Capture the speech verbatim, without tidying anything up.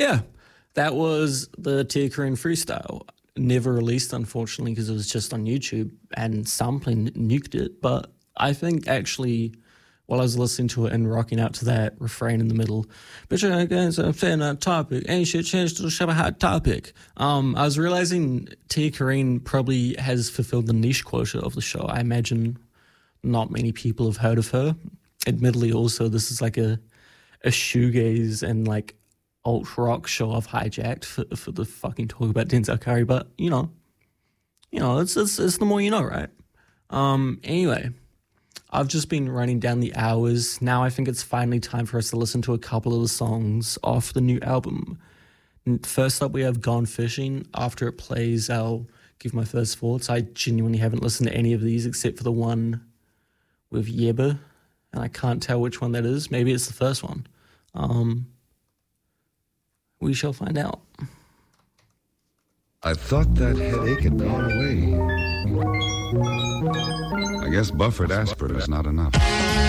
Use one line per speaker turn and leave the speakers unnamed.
Yeah, that was the Tia Korean freestyle. Never released, unfortunately, because it was just on YouTube and Sampling nuked it. But I think actually, while I was listening to it and rocking out to that refrain in the middle, bitch, I guess I'm saying that topic, ain't shit changed to a hot topic. Um, I was realizing Tia Korean probably has fulfilled the niche quota of the show. I imagine not many people have heard of her. Admittedly, also, this is like a, a shoegaze and like alt rock show I've hijacked for, for the fucking talk about Denzel Curry, but you know, you know, it's, it's, it's the more you know, right? Um, anyway, I've just been running down the hours. Now I think it's finally time for us to listen to a couple of the songs off the new album. First up, we have Gone Fishing. After it plays, I'll give my first thoughts. I genuinely haven't listened to any of these except for the one with Yeba, and I can't tell which one that is. Maybe it's the first one. Um, we shall find out.
I thought that headache had gone away. I guess buffered aspirin is not enough.